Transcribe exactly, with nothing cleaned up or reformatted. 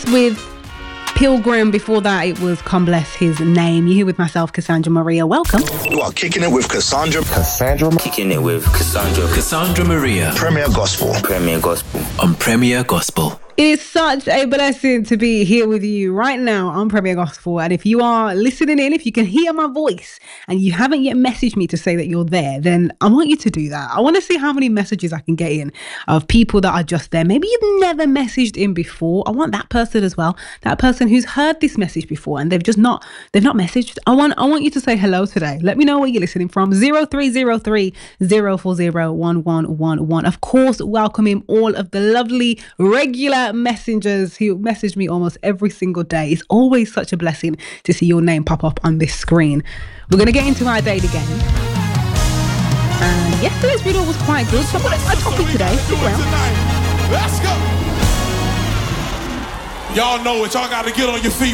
with Pilgrim. Before that, it was Come Bless His Name. You're here with myself, Cassandra Maria. Welcome. You are kicking it with Cassandra. Cassandra. Kicking it with Cassandra. Cassandra Maria. Premier Gospel. Premier Gospel. On Premier Gospel. It is such a blessing to be here with you right now on Premier Gospel. And if you are listening in, if you can hear my voice and you haven't yet messaged me to say that you're there, then I want you to do that. I want to see how many messages I can get in of people that are just there. Maybe you've never messaged in before. I want that person as well. That person who's heard this message before and they've just not, they've not messaged. I want, I want you to say hello today. Let me know where you're listening from. zero three zero three, zero four zero, one one one one. Of course, welcoming all of the lovely regular messengers who message me almost every single day. It's always such a blessing to see your name pop up on this screen. We're going to get into our daily game. And yesterday's riddle was quite good, so I'm going to my topic today. Stick around. Let's go. Y'all know it. Y'all got to get on your feet.